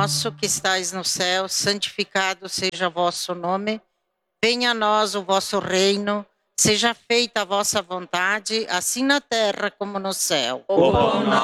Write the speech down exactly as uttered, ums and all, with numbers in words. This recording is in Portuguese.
nosso que estais no céu, santificado seja o vosso nome. Venha a nós o vosso reino. Seja feita a vossa vontade, assim na terra como no céu. O pão